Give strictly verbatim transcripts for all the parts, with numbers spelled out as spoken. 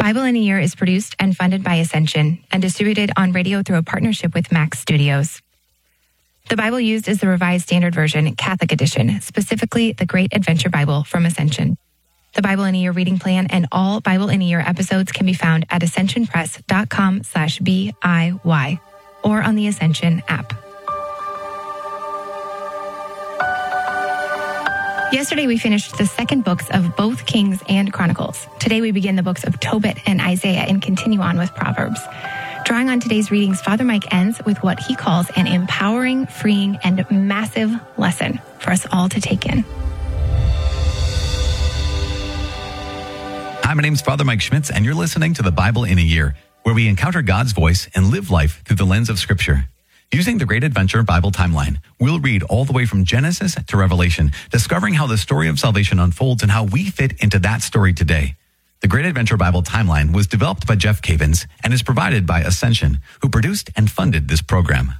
Bible in a Year is produced and funded by Ascension and distributed on radio through a partnership with Max Studios. The Bible used is the Revised Standard Version, Catholic Edition, specifically the Great Adventure Bible from Ascension. The Bible in a Year reading plan and all Bible in a Year episodes can be found at ascensionpress.com slash B-I-Y or on the Ascension app. Yesterday, we finished the second books of both Kings and Chronicles. Today, we begin the books of Tobit and Isaiah and continue on with Proverbs. Drawing on today's readings, Father Mike ends with what he calls an empowering, freeing, and massive lesson for us all to take in. Hi, my name is Father Mike Schmitz, and you're listening to the Bible in a Year, where we encounter God's voice and live life through the lens of Scripture. Using the Great Adventure Bible timeline, we'll read all the way from Genesis to Revelation, discovering how the story of salvation unfolds and how we fit into that story today. The Great Adventure Bible timeline was developed by Jeff Cavins and is provided by Ascension, who produced and funded this program.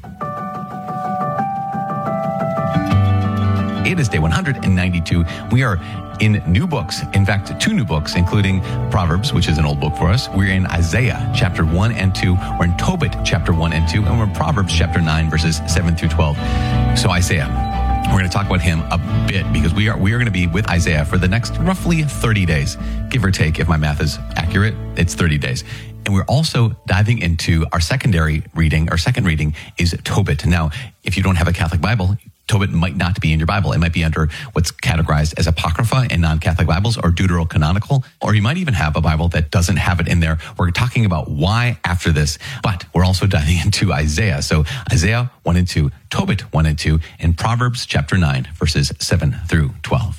It is day one hundred ninety-two. We are in new books, in fact, two new books, including Proverbs, which is an old book for us. We're in Isaiah chapter one and two. We're in Tobit chapter one and two, and we're in Proverbs chapter nine, verses seven through twelve. So Isaiah, we're going to talk about him a bit because we are we are going to be with Isaiah for the next roughly thirty days, give or take. If my math is accurate, it's thirty days. And we're also diving into our secondary reading. Our second reading is Tobit. Now, if you don't have a Catholic Bible, Tobit might not be in your Bible. It might be under what's categorized as Apocrypha in non-Catholic Bibles or Deuterocanonical, or you might even have a Bible that doesn't have it in there. We're talking about why after this, but we're also diving into Isaiah. So Isaiah one and two, Tobit one and two, and Proverbs chapter nine, verses seven through twelve.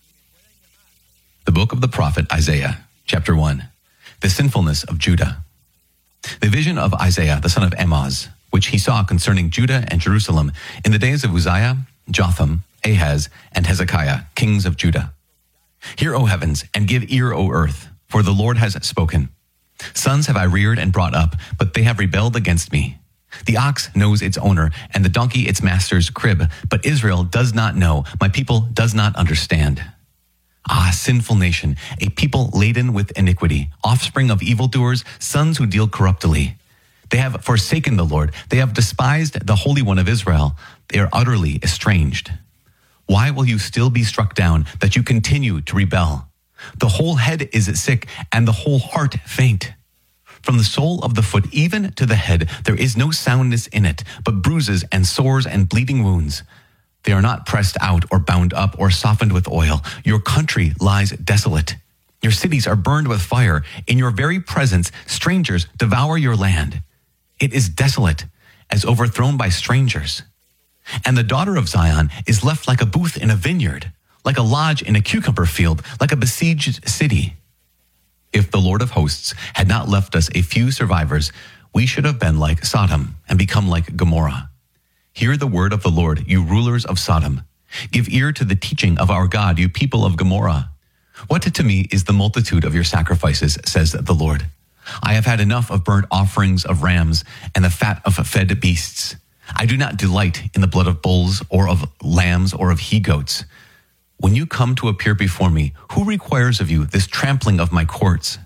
The book of the prophet Isaiah, chapter one, the sinfulness of Judah. The vision of Isaiah, the son of Amoz, which he saw concerning Judah and Jerusalem in the days of Uzziah, Jotham, Ahaz, and Hezekiah, kings of Judah. Hear, O heavens, and give ear, O earth, for the Lord has spoken. Sons have I reared and brought up, but they have rebelled against me. The ox knows its owner, and the donkey its master's crib, but Israel does not know, my people does not understand. Ah, sinful nation, a people laden with iniquity, offspring of evildoers, sons who deal corruptly. They have forsaken the Lord. They have despised the Holy One of Israel. They are utterly estranged. Why will you still be struck down that you continue to rebel? The whole head is sick and the whole heart faint. From the sole of the foot even to the head, there is no soundness in it, but bruises and sores and bleeding wounds. They are not pressed out or bound up or softened with oil. Your country lies desolate. Your cities are burned with fire. In your very presence, strangers devour your land. It is desolate, as overthrown by strangers. And the daughter of Zion is left like a booth in a vineyard, like a lodge in a cucumber field, like a besieged city. If the Lord of hosts had not left us a few survivors, we should have been like Sodom and become like Gomorrah. Hear the word of the Lord, you rulers of Sodom. Give ear to the teaching of our God, you people of Gomorrah. What to me is the multitude of your sacrifices, says the Lord. I have had enough of burnt offerings of rams and the fat of fed beasts. I do not delight in the blood of bulls or of lambs or of he-goats. When you come to appear before me, who requires of you this trampling of my courts?